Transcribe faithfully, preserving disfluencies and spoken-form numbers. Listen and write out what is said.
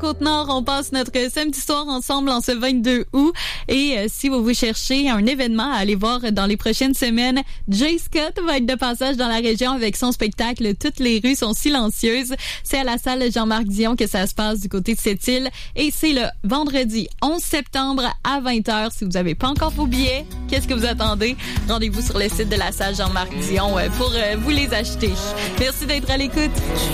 Côte-Nord, on passe notre samedi soir ensemble en ce vingt-deux août. Et euh, si vous vous cherchez un événement à aller voir dans les prochaines semaines, Jay Scott va être de passage dans la région avec son spectacle « Toutes les rues sont silencieuses ». C'est à la salle Jean-Marc Dion que ça se passe du côté de cette île. Et c'est le vendredi onze septembre à vingt heures. Si vous n'avez pas encore vos billets, qu'est-ce que vous attendez? Rendez-vous sur le site de la salle Jean-Marc Dion pour vous les acheter. Merci d'être à l'écoute.